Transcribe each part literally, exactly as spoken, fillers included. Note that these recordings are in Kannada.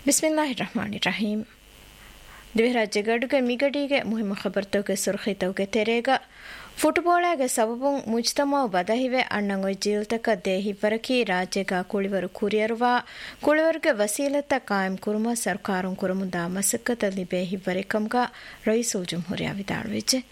ಬಿಸ್ಮಿಲ್ಲಾಹಿರ್ರಹಮಾನಿರ್ರಹೀಂ. ದಿವರಾಜ್ಯ ಗಡುಗೆ ಮಿಗಡಿಗೆ ಮುಹಿಮ ಖಬರ್ತೋಗೆ ಸುರ್ಖಿತೋಗೆ ತೆರೆಗ ಫುಟ್ಬಾಲಾಗೆ ಸಬಬುಂ ಮುಜ್ತಮಾವು ಬದಹಿವೆ ಅಣ್ಣಂಗ್ ಒಯ್ ಜೀಲ್ತಕ ದೇಹಿ ವರಕಿ ರಾಜ್ಯಗ ಕುಳಿವರು ಕುರಿಯರುವ ಕುಳಿವರ್ಗೆ ವಸೀಲತ ಕಾಯಂ ಕುರುಮ ಸರ್ಕಾರುಂ ಕುರುಮುಂದ ಮಸಕ್ಕತ ಲಿಬೆ ಹಿವ್ವರೆಕಂಗ ರೈಸುಲ್ ಜುಮ್ಹೂರಿಯಾ ವಿದಾಳುವಿಜೆ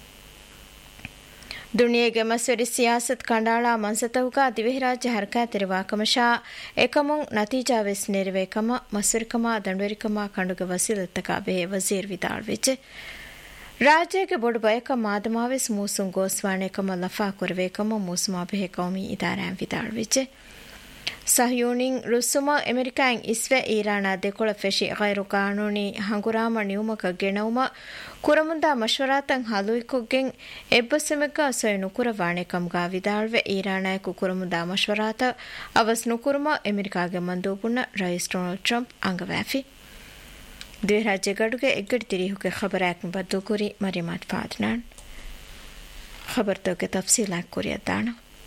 ದುನಿಯೆಗೆ ಮಸ್ವರಿ ಸಿಯಾಸತ್ ಕಂಡಾಳ ಮನ್ಸತವುಗ ದಿವೆಹಿರಾಜ್ಯ ಹರಕಾ ತೆರವಾಕಮಶಾ ಏಕಮುಂ ನತೀಜಾವೆಸ್ ನೆರವೇಕಮ ಮಸ್ವರಿಕಮ ದಂಡವರಿಕಮ ಕಂಡುಗೆ ವಸೀಲತಕ ಬೆ ವಜೀರ್ ವಿದಾಳುವಿಜೆ ರಾಜ್ಯಗೆ ಬೊಡು ಬಯಕ ಮಾದಮಾವೆಸ್ ಮೂಸುಂ ಗೋಸ್ವಾಣೆಕಮ ಲಫಾ ಕುರವೇಕಮ ಮೂಸುಮಾ ಬೆಹೆ ಕೌಮಿ ಇದಾರಾಂ ವಿದಾಳುವಿಜೆ ಸಹಯೂನಿಂಗ್ ರುಸುಮ ಅಮೆರಿಕಾಂಗ್ ಇಸ್ವೆ ಈರಾಣ ದೆಕೊಳ ಫೆಶಿ ಗೈರು ಕಾನೂನಿ ಹಂಗುರಾಮ ನಿಯುಮಕ ಗೆಣವುಮ ಕುರಮುಂದ ಮಶ್ವರಾತಂಗ್ ಹಲುಯಿಕೊಗ್ಗೆಂಗ್ ಎಬ್ಬಸೆಮೆಗ ಸೊಯ್ ನುಕುರವಾಣೆ ಕಮ್ಗಾ ವಿದಾಳ್ವೆ ಈರಾಣಾಯಕು ಕುರಮುಂದ ಮಶ್ವರಾತ ಅವಸ್ ನುಕುರುಮ ಅಮೆರಿಕಾಗೆ ಮಂದೂಬುಣ್ಣ ರೈಸ್ ಡೊನಾಲ್ಡ್ ಟ್ರಂಪ್ ಅಂಗವ್ಯಾಫಿ ದ್ವಿರಾಜ್ಯ ಗಡುಗೆ ಎಗ್ಗಡಿ ತಿರಿಹುಗೆ ಖಬರಾಕ್ನ ಬದ್ದು ಕುರಿ ಮರಿಮಾತ್ ಫಾದ್ನಾಣ್ ಖಬರ್ತೋಗೆ ತಫ್ಸೀಲಾಕ್ ಕುರಿಯದ್ದಾಣ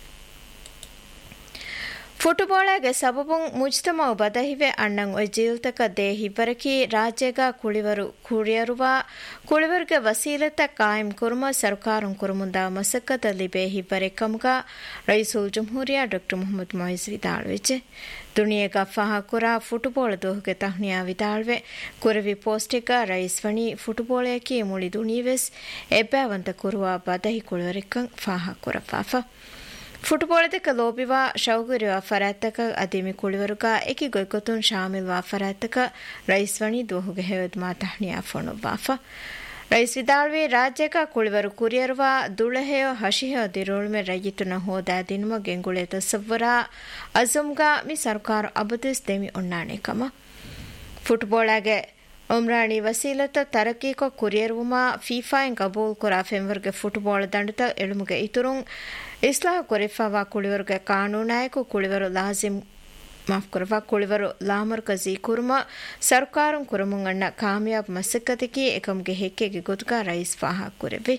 ಫುಟ್ಬಾಲಾಗೆ ಸಬಬುಂ ಮುಜ್ತಮಾವು ಬದಹಿವೆ ಅಣ್ಣಂಗ್ ಒಯ್ ಜೀಲ್ತಕ ದೇಹಿ ವರಕಿ ರಾಜ್ಯಗ ಕುಳಿವರು ಕುರಿಯರುವ ಕುಳಿವರ್ಗೆ ವಸೀಲತ ಕಾಯಂ ಕುರುಮ ಸರ್ಕಾರುಂ ಕುರುಮುಂದ ಮಸಕ್ಕತ ಲಿಬೆ ಹಿವ್ವರೆಕಂಗ ರೈಸುಲ್ ಜುಮ್ಹೂರಿಯಾ doctor Mohammed ಮೊಯಿಸ್ ವಿದಾಳುವಿಜೆ ದುನಿಯೆಗ ಫಹಾಕುರ football ದೋಹುಗೆ ತಹ್ನಿಯಾ ವಿದಾಳ್ವೆ ಕುರವಿ ಪೋಸ್ಟಿಗ rice ವಣಿ ಫುಟ್ಬಾಲಯಕಿ ಮುಳಿ ದುನಿವೆಸ್ ಎಬ್ಬಾವಂತ Kuruva ಬದಹಿ ಕುಳಿವರೆಕಂಗ್ ಫಹಾಕುರ ಫಾಫ ಫುಟ್ಬಾಲ್ದಕ ಲೋಬಿವಾ ಶೌಗುರಿವಾ ಫರಾತ್ತಕ ಅದಿಮಿ ಕುಳಿವರುಗ ಎಕಿ ಗೊಯ್ಕೊತುನ್ ಶಾಮಿಲ್ವಾ ಫರಾತ್ತಕ rice ವಣಿ ದೋಹುಗೆ ಹೇವದ್ ಮಾತಹ್ನಿಯಾ ಫೋಣು ವಾಫ rice ವಿದಾಳ್ವೆ ರಾಜ್ಯಕ ಕುಳಿವರು ಕುರಿಯರುವ ದುಳಹೆಯೋ ಹಶಿಹೆಯೋ ದಿರೋಳ್ಮೆ ರಯ್ಯಿತುನ ಹೋದಾ ದಿನುಮ ಗೆಂಗುಳೆ ತಸವ್ವರ ಅಜುಮ್ಗ ಮಿ ಸರ್ಕಾರ ಅಬದಿಸ್ ದೆಮಿ ಉಣ್ಣಾಣೆ ಕಮ ಫುಟ್ಬಾಲಾಗೆ ಉಮ್ರಾಣಿ ವಸೀಲತ ತರಕೀಕ ಕುರಿಯರುಮ ಫೀಫಾಯನ್ ಕಬೂಲ್ ಕುರಾ ಫೆಂವರ್ಗೆ ಫುಟ್ಬಾಲ್ ದಂಡತ ಎಳುಮುಗೆ ಇತುರುಂ ಇಸ್ಲಾಹ ಕೊರಿಫಾವಾ ಕುಳಿವರ್ಗೆ ಕಾನೂನಾಯಕು ಕುಳಿವರು ಲಾಜಿಮ್ ಮಾಫ್ ಕುರವಾ ಕುಳಿವರು ಲಾಮರ್ಕಜಿ ಕುರುಮ ಸರ್ಕಾರಂ ಕುರುಮುಂಗಣ್ಣ ಕಾಮಯಾಬ್ ಮಸಕ್ಕತಿಕಿ ಏಕಮ್ಗೆ ಹೆಕ್ಕೆಗೆ ಗುದ್ಗ ರೈಸ್ ಫಾಹಾ ಕುರೆವಿ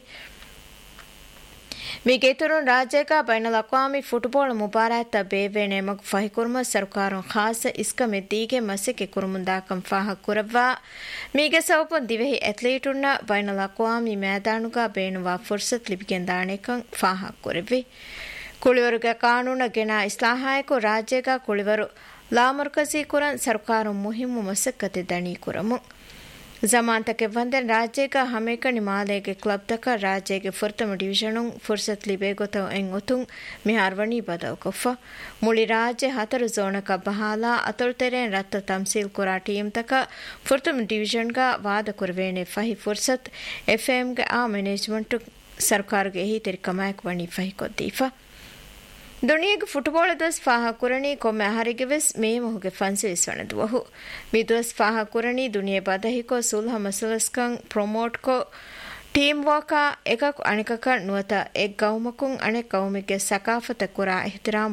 ಮಿಗೆತುರುನ್ ರಾಜ್ಯಕ ಬೈನಲ್ ಅಕ್ವಾಮಿ ಫುಟ್ಬಾಲ್ ಮುಬಾರಾತ ಬೇವೇಣೆ ಮಗ್ ಫಹಿಕುರ್ಮ ಸರ್ಕಾರಂ ಖಾಸ ಇಸ್ಕಮೆದ್ದೀಗೆ ಮಸೆಕೆ ಕುರುಮುಂದಾಕಂ ಫಾಹ ಕುರವ್ವಾ ಮೀಗೆ ಸವಪುನ್ ದಿವೆಹಿ ಅಥ್ಲೀಟುನ್ನ ಬೈನಲ್ ಅಕ್ವಾಮಿ ಮೇದಾನುಗ ಬೇಣುವಾ ಫುರ್ಸತ್ ಲಿಬಿಗೆಂದಾಣೆಕಂ ಫಾಹ ಕುರೆವಿ ಕುಳಿವರುಗ ಕಾನೂನ ಗೆನಾ ಇಸ್ಲಾಹಾಯಕು ರಾಜ್ಯಗ ಕುಳಿವರು ಲಾಮರ್ಕಜಿ ಕುರನ್ ಸರ್ಕಾರಂ ಮುಹಿಮ್ಮು ಮಸಕ್ಕತೆ ದಣಿ ಕುರಮು ಜಮಾಂತಕ್ಕೆ ವಂದನ್ ರಾಜ್ಯಗ ಹಮೇಕ ನಿಮಾಲೆಗೆ ಕ್ಲಬ್ ತಕ ರಾಜ್ಯಗೆ ಫುರ್ತಮ ಡಿವಿಷನುಂ ಫುರ್ಸತ್ ಲಿಬೆ ಗೊತವ್ ಎಂಗ್ ಒತುಂ ಮಿಹಾರ್ವಣಿ ಬದವ್ ಕೊಫ ಮುಳಿ ರಾಜ್ಯ ಹತರು ಝೋನಕ ಬಹಾಲ ಅತುಳ್ತೆರೆನ್ ರತ್ತ ತಮ್ಸೀಲ್ ಕುರಾ ಟೀಮ್ ತಕ ಫುರ್ತಮ ಡಿವಿಷನ್ಗ ವಾದ ಕುರ್ವೇಣೆ ಫಹಿ ಫುರ್ಸತ್ ಎಫ್ಎಂಗೆ ಆ ಮ್ಯಾನೇಜ್ಮೆಂಟ್ ಸರ್ಕಾರಗೆ ಹಿ ತೆರಿ ಕಮಾಯಕ್ ವಣಿ ಫಹಿ ಕೊದ್ದೀಫ ದುನಿಯೆಗೆ ಫುಟ್ಬಾಲ್ ದಸ್ ಫಾಹ ಕುರಣಿ ಕೊಮ್ಮೆ ಹರಿಗೆ ವೆಸ್ ಮೇಮಹುಗೆ ಫನ್ಸಿ ವಿಸ್ವಣದುವಹು ಮಿದುವಸ್ ಫಾಹ ಕುರಣಿ ದುನಿಯೆ ಬದಹಿಕೋ ಸುಲ್ಹ ಮಸಲಸ್ಕಂ ಪ್ರಮೋಟ್ ಕೋ ಟೀಮ್ ವಾಕ ಏಕಕ್ ಅಣಿಕಕ ನುವತ ಎಕ್ ಗೌಮಕುಂ ಅಣೆ ಕೌಮಿಗೆ ಸಕಾಫತ ಕುರಾ ಎಹ್ತಿರಾಮ್